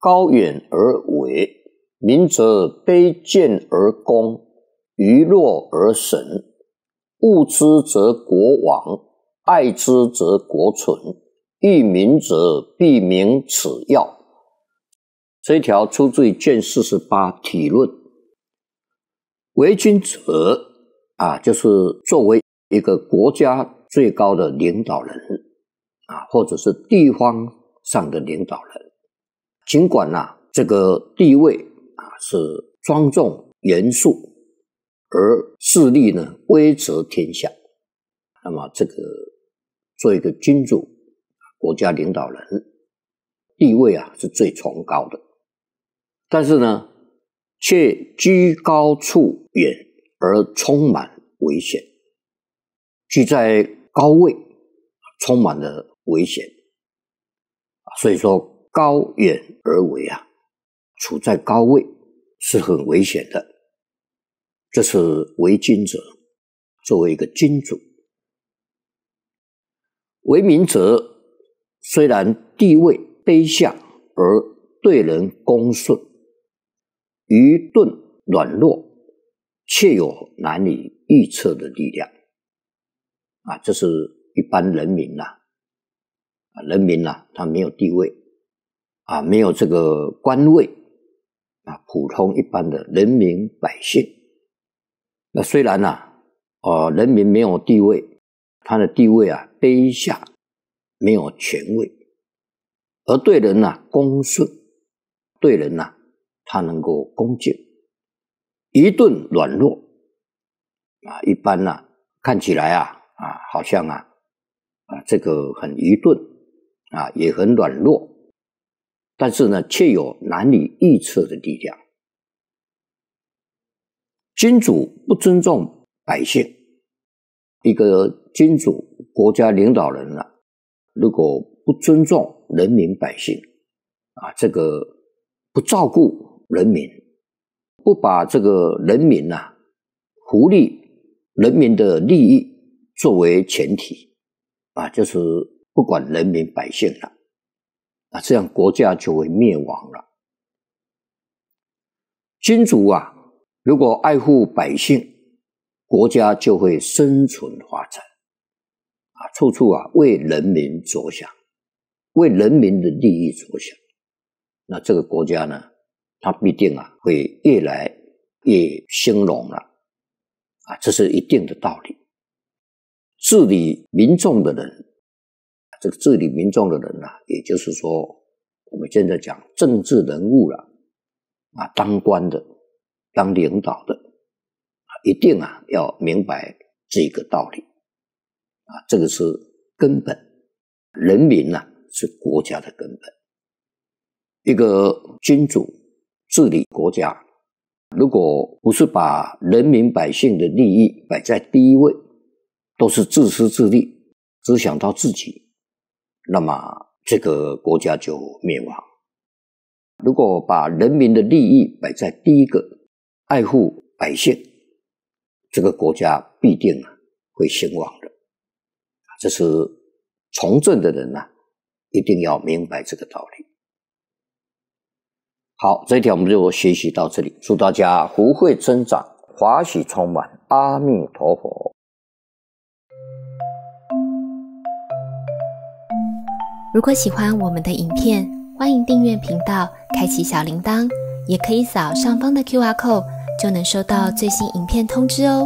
高远而伟，民则卑贱而公，愚弱而神。恶之则国亡，爱之则国存，欲民则必明此要。这一条出自于卷48体论。为君者就是作为一个国家最高的领导人或者是地方上的领导人，尽管这个地位是庄重严肃，而势力呢威则天下，那么这个做一个君主国家领导人地位是最崇高的，但是呢却居高处远而充满危险，居在高位充满了危险，所以说高远而为处在高位是很危险的。这是为君者，作为一个君主。为民者，虽然地位卑下，而对人恭顺，愚钝软弱，却有难以预测的力量这是一般人民人民他没有地位没有这个官位普通一般的人民百姓。那虽然人民没有地位，他的地位卑下，没有权位，而对人恭顺，对人他能够恭敬，愚钝软弱一般看起来好像这个很愚钝也很软弱，但是呢却有难以预测的力量。君主不尊重百姓，一个君主国家领导人如果不尊重人民百姓这个不照顾人民，不把这个人民福利人民的利益作为前提就是不管人民百姓这样国家就会灭亡了。君主如果爱护百姓，国家就会生存发展处处为人民着想，为人民的利益着想，那这个国家呢它必定会越来越兴隆了这是一定的道理。治理民众的人，这个治理民众的人也就是说我们现在讲政治人物当官的当领导的一定要明白这个道理这个是根本，人民是国家的根本。一个君主治理国家，如果不是把人民百姓的利益摆在第一位，都是自私自利，只想到自己，那么这个国家就灭亡。如果把人民的利益摆在第一个，爱护百姓，这个国家必定会兴旺的。这是从政的人一定要明白这个道理。好，这一条我们就学习到这里，祝大家福慧增长，华喜充满，阿弥陀佛。 如果喜欢我们的影片，欢迎订阅频道，开启小铃铛，也可以扫上方的 QR code，就能收到最新影片通知哦。